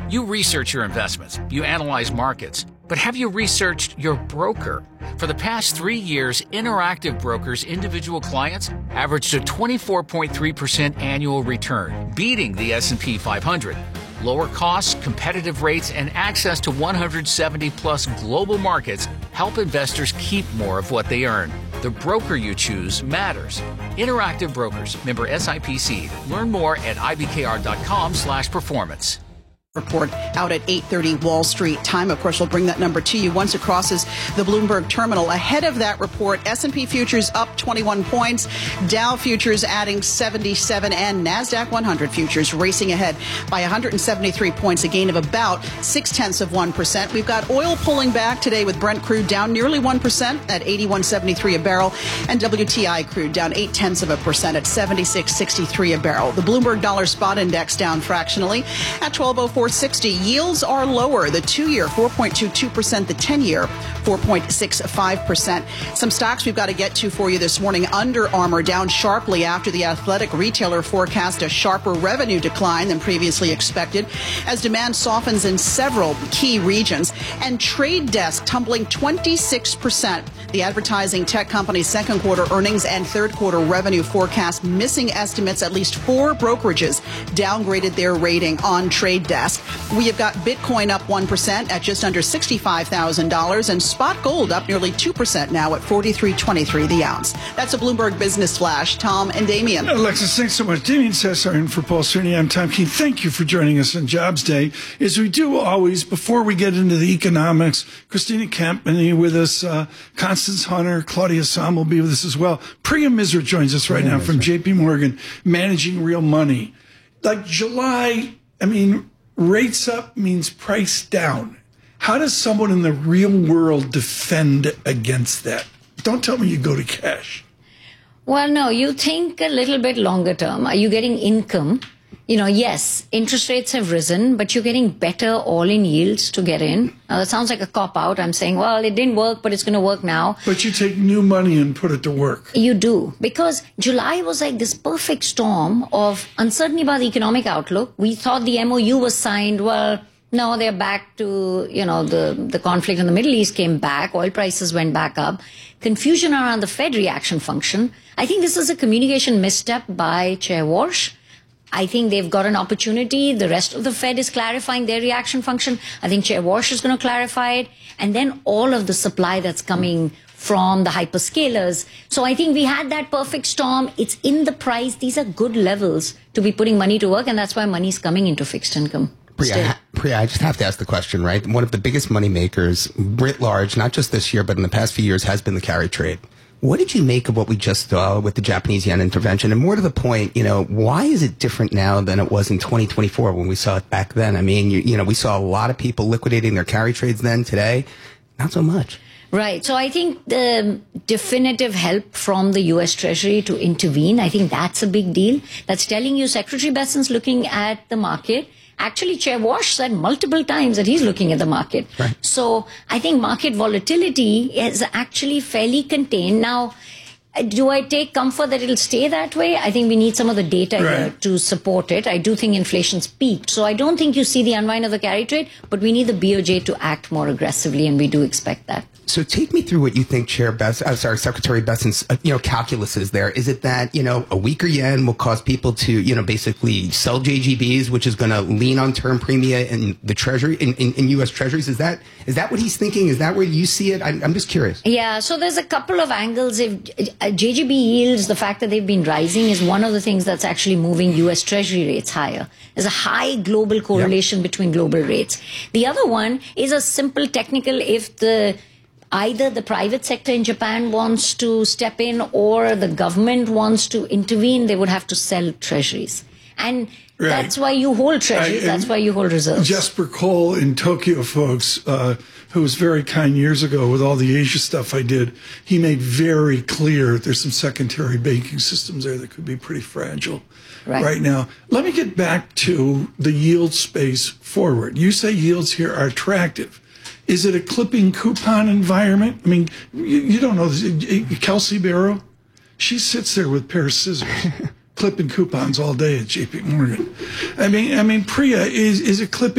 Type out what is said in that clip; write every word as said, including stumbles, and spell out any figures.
You research your investments, you analyze markets, but have you researched your broker? For the past three years, Interactive Brokers' individual clients averaged a twenty-four point three percent annual return, beating the S and P five hundred. Lower costs, competitive rates, and access to one hundred seventy plus global markets help investors keep more of what they earn. The broker you choose matters. Interactive Brokers, member S I P C. Learn more at ibkr.com slash performance. Report out at eight thirty Wall Street time. Of course, we'll bring that number to you once it crosses the Bloomberg terminal. Ahead of that report, S and P futures up twenty-one points, Dow futures adding seventy-seven, and NASDAQ one hundred futures racing ahead by one hundred seventy-three points, a gain of about six-tenths of one percent. We've got oil pulling back today with Brent crude down nearly one percent at eighty-one seventy-three a barrel, and W T I crude down eight-tenths of a percent at seventy-six sixty-three a barrel. The Bloomberg Dollar Spot Index down fractionally at twelve oh four sixty. Yields are lower. The two-year, four point two two percent. The ten-year, four point six five percent. Some stocks we've got to get to for you this morning. Under Armour down sharply after the athletic retailer forecast a sharper revenue decline than previously expected as demand softens in several key regions. And Trade Desk tumbling twenty-six percent. The advertising tech company's second quarter earnings and third quarter revenue forecast missing estimates. At least four brokerages downgraded their rating on Trade Desk. We have got Bitcoin up one percent at just under sixty-five thousand dollars, and spot gold up nearly two percent now at forty-three twenty-three the ounce. That's a Bloomberg Business Flash. Tom and Damien. Alexis, thanks so much. Damien Cesar in for Paul Cerny. I'm Tom Keene. Thank you for joining us on Jobs Day. As we do always, before we get into the economics, Christina Campany with us, uh, Constance Hunter, Claudia Sam will be with us as well. Priya Misra joins us right Priya now Misra. from J P Morgan, managing real money. Like July, I mean, rates up means price down. How does someone in the real world defend against that? Don't tell me you go to cash. Well, no, you think a little bit longer term. Are you getting income? You know, yes, interest rates have risen, but you're getting better all-in yields to get in. Now, that sounds like a cop-out. I'm saying, well, it didn't work, but it's going to work now. But you take new money and put it to work. You do, because July was like this perfect storm of uncertainty about the economic outlook. We thought the M O U was signed. Well, no, they're back to, you know, the, the conflict in the Middle East came back. Oil prices went back up. Confusion around the Fed reaction function. I think this is a communication misstep by Chair Walsh. I think they've got an opportunity. The rest of the Fed is clarifying their reaction function. I think Chair Walsh is going to clarify it. And then all of the supply that's coming from the hyperscalers. So I think we had that perfect storm. It's in the price. These are good levels to be putting money to work. And that's why money's coming into fixed income. Priya, Priya, I just have to ask the question, right? One of the biggest money makers writ large, not just this year, but in the past few years, has been the carry trade. What did you make of what we just saw with the Japanese yen intervention? And more to the point, you know, why is it different now than it was in twenty twenty-four when we saw it back then? I mean, you, you know, we saw a lot of people liquidating their carry trades then. Today, not so much. Right. So I think the definitive help from the U S Treasury to intervene, I think that's a big deal. That's telling you Secretary Bessent's looking at the market. Actually, Chair Walsh said multiple times that he's looking at the market. Right. So I think market volatility is actually fairly contained. Now, do I take comfort that it'll stay that way? I think we need some of the data right. here to support it. I do think inflation's peaked. So I don't think you see the unwind of the carry trade, but we need the B O J to act more aggressively, and we do expect that. So take me through what you think Chair Bess, uh, sorry, Secretary Bessent's, uh, you know, calculus is there. Is it that, you know, a weaker yen will cause people to, you know, basically sell J G Bs, which is going to lean on term premia in the Treasury, in, in, in U S Treasuries? Is that, is that what he's thinking? Is that where you see it? I'm, I'm just curious. Yeah, so there's a couple of angles. If uh, J G B yields, the fact that they've been rising is one of the things that's actually moving U S Treasury rates higher. There's a high global correlation yep. between global rates. The other one is a simple technical, if the either the private sector in Japan wants to step in or the government wants to intervene, they would have to sell treasuries. And right. that's why you hold treasuries. I, that's why you hold reserves. Jesper Cole in Tokyo, folks, uh, who was very kind years ago with all the Asia stuff I did, he made very clear there's some secondary banking systems there that could be pretty fragile right, right now. Let me get back to the yield space forward. You say yields here are attractive. Is it a clipping coupon environment? I mean, you, you don't know this. Kelsey Barrow, she sits there with a pair of scissors, clipping coupons all day at J P Morgan. I mean, I mean, Priya, is is it clipping?